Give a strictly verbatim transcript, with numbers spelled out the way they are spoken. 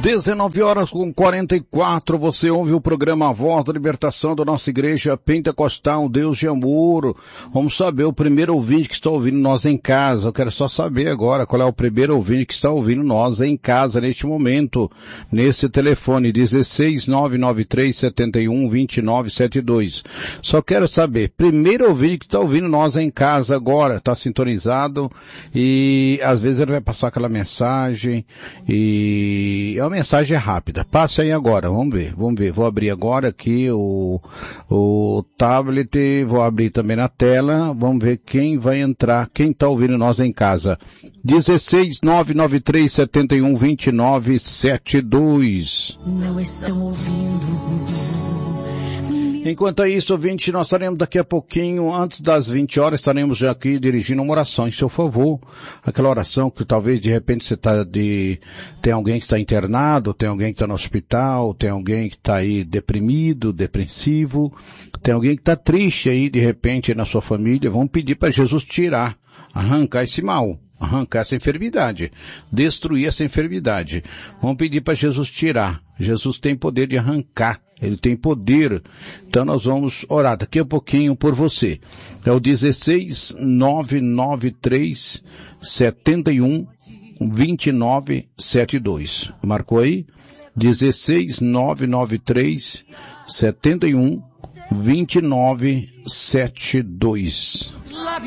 dezenove horas com quarenta e quatro, você ouve o programa A Voz da Libertação da nossa igreja Pentecostal, Deus de Amor. Vamos saber o primeiro ouvinte que está ouvindo nós em casa. Eu quero só saber agora qual é o primeiro ouvinte que está ouvindo nós em casa neste momento, nesse telefone dezesseis nove nove três sete um dois nove sete dois. Só quero saber, primeiro ouvinte que está ouvindo nós em casa agora, está sintonizado e às vezes ele vai passar aquela mensagem e a mensagem é rápida. Passe aí agora, vamos ver, vamos ver. Vou abrir agora aqui o, o tablet, vou abrir também na tela, vamos ver quem vai entrar, quem está ouvindo nós em casa. dezesseis nove nove três sete um dois nove sete dois. Não estão ouvindo. Enquanto isso, ouvinte, nós estaremos daqui a pouquinho, antes das vinte horas, estaremos já aqui dirigindo uma oração em seu favor. Aquela oração que talvez de repente você está de, tem alguém que está internado, tem alguém que está no hospital, tem alguém que está aí deprimido, depressivo, tem alguém que está triste aí de repente na sua família. Vamos pedir para Jesus tirar, arrancar esse mal. Arrancar essa enfermidade, destruir essa enfermidade. Vamos pedir para Jesus tirar. Jesus tem poder de arrancar, Ele tem poder. Então nós vamos orar daqui a pouquinho por você. É o dezesseis nove nove três sete um dois nove sete dois. Marcou aí? dezesseis nove nove três sete um dois nove sete dois.